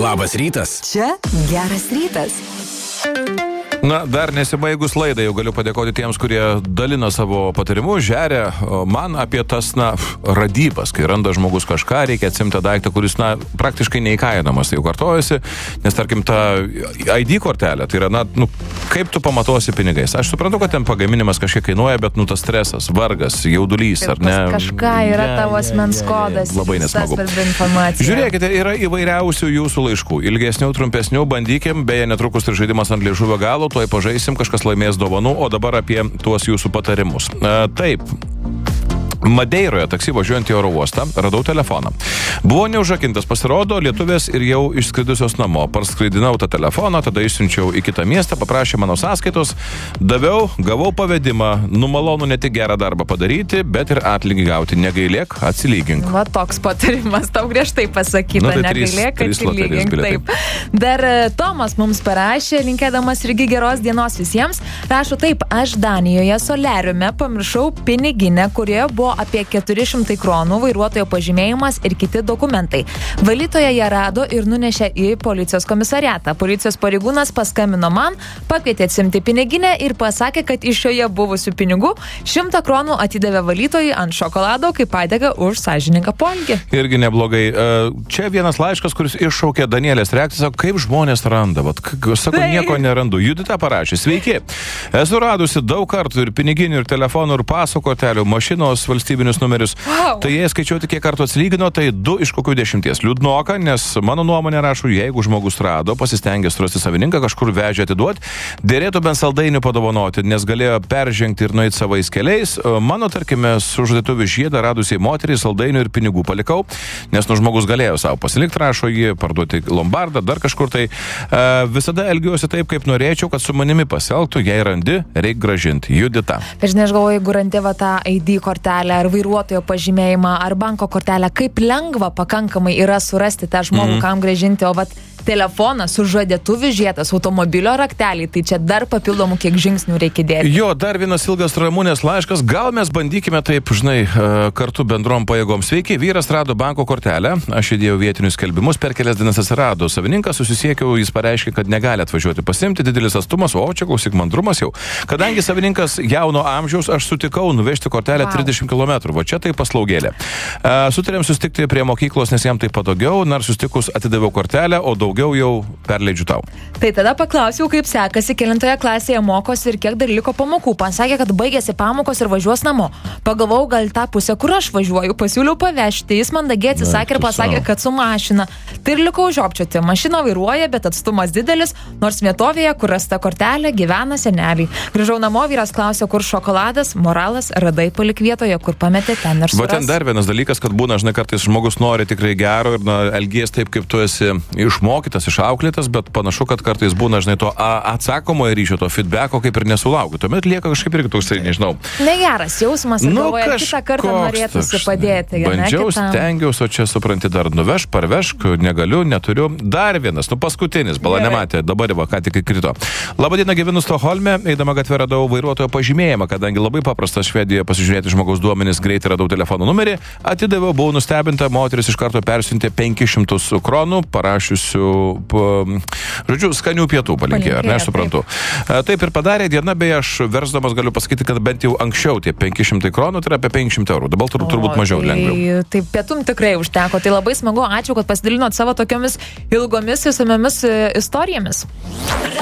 Labas rytas. Čia geras rytas. Na, dar nesibaigus laidai, jau galiu padėkoti tiems, kurie dalina savo patarimus, žeria man apie tas, radybas, kai randa žmogus kažką, reikia atsimti daiktą, kuris, praktiškai neįkainomas, tai jau kartojasi, nes, tarkim, ta ID kortelė, tai yra, kaip tu pamatuosi pinigais. Aš suprantu, kad ten pagaminimas kažkiek kainuoja, bet, tas stresas, vargas, jaudulys, ar ne? Kažką yra tavo asmens kodas. Labai nesmagu. Žiūrėkite, yra įvairiausių jūsų laiškų, ilgesnių, trumpesnių, bandykim, beje, netrukus ir žaidimas ant liežuvio galo, tuoj pažaisim, kažkas laimės dovanų, o dabar apie tuos jūsų patarimus. Taip. Madeiroje taksi važiuojant į oro uostą radau telefoną. Buvo neužrakintas, pasirodo, lietuvės ir jau išskridusios namo. Parskraidinau tą telefoną, tada išsiunčiau į kitą miestą, paprašė mano sąskaitos, daviau, gavau pavedimą, numalonu ne tik gerą darbą padaryti, bet ir atlygį gauti. Negailėk, atsilygink. Va, toks patarimas, tau griežtai pasakyta, negailėk, atsilygink. Taip. Dar Tomas mums parašė, linkėdamas irgi geros dienos visiems. Rašo taip, aš Danijoje solariume pamiršau piniginę, kurioje buvo apie 400 kronų, vairuotojo pažymėjimas ir kiti dokumentai. Valytoja ją rado ir nunešė į policijos komisariatą. Policijos pareigūnas paskambino man, pakvietė atsimti piniginę ir pasakė, kad iš joje buvusių pinigų 100 kronų atidavė valytojai ant šokolado, kaip padėka už sąžiningą poelgį. Irgi neblogai. Čia vienas laiškas, kuris iššaukė Danielės reakciją, sako, kaip žmonės randa. Sako, nieko nerandu. Judita parašė, sveiki. Esu radusi daug kartų ir piniginių, ir telefonų, ir paso kortelių, mašinos valstybinius numerius. Wow. Tai jei skaičiuoti, kiek kartų atsilygino, tai 2 iš kokių 10. Liūdnoka, nes mano nuomonė rašo, jeigu žmogus rado, pasistengė surasti savininką, kažkur vežė atiduoti, dėrėtų bent saldainių padovanoti, nes galėjo peržengti ir nueiti savais keliais. Mano, tarkime, sužadėtuvių žiedą radusiai moteriai saldainių ir pinigų palikau, nes žmogus galėjo savo pasilikti, rašo jį, parduoti lombardą, dar kažkur tai. Visada elgiuosi taip, kaip norėčiau, kad su manimi pasielgtų, jei randi, reikia gražinti. Judita. Žinai, aš galvoju, jeigu randi tą ID kortelę, ar vairuotojo pažymėjimą, ar banko kortelę, kaip lengva pakankamai yra surasti tą žmogų, kam grąžinti, o telefonas, sužadėtuvių žiedas, automobilio rakteliai, tai čia dar papildomų kiek žingsnių reikia dėti. Jo, dar vienas ilgas Ramunės laiškas, gal mes bandykime taip, kartu bendrom pajėgom. Sveiki, vyras rado banko kortelę, aš įdėjau vietinius skelbimus, per kelias dienas atsirado savininkas, susisiekiau, jis pareiškė, kad negali atvažiuoti pasimti, didelis atstumas, o čia klausyk mandrumas jau. Kadangi savininkas jauno amžiaus, aš sutikau nuvežti kortelę 30 km, va čia tai paslaugėlė. Sutarėm susitikti prie mokyklos, nes jam tai patogiau, nors susitikus atidaviau kortelę, o daugiau jau perleidžiu tau. Tai tada paklausiau, kaip sekasi, kelintoje klasėje mokosi ir kiek dar liko pamokų. Pasakė, kad baigėsi pamokos ir važiuos namo. Pagalvojau, gal tą pusę, kur aš važiuoju, pasiūliau pavežti. Jis mandagiai atsisakė ir pasakė, kad su mašina. Tai ir likau žiopčioti. Mašina vairuoja, bet atstumas didelis, nors vietovėje, kur rasta kortelė, gyvena seneliai. Grįžau namo, vyras klausė, kur šokoladas, moralas, radai palik vietoje, kur pametė, ten ir suras. Bet ten dar vienas dalykas, kad būna, kartais žmogus nori tikrai gero ir elgies taip, kaip tu esi išmokytas, išauklėtas, bet panašu, kad kartais būna, to atsakomojo ryšio, to feedbacko kaip ir nesulaukiu. Tuomet lieka kažkaip irgi toksai, nežinau. Negeras jausmas, galvoja, kitą kartą norėtųsi padėti. Bandžiau, stengiausi, o čia supranti dar nuveš, parvešk, negaliu, neturiu. Dar vienas, paskutinis, bala nematė, dabar ką tik įkrito. Labadiena, gyvenu Stokholme, eidama gatvę radau vairuotojo pažymėjimą, kadangi labai paprasta Švedijoje pasižiūrėti žmogaus duomenis, greitai radau telefono numerį, atidaviau, buvau nustebinta, moteris iš karto persiuntė 500 kronų, parašiusiu, skanių pietų palinkėjo, ar ne, aš suprantu. Taip ir padarė diena, beje, aš versdamas galiu pasakyti, kad bent jau anksčiau tie 500 kronų, tai yra apie 500 eurų, dabar turbūt mažiau lengviau. Tai pietum tikrai užteko, tai labai smagu, ačiū, kad pasidalinot savo tokiomis ilgomis, išsamiamis istorijomis.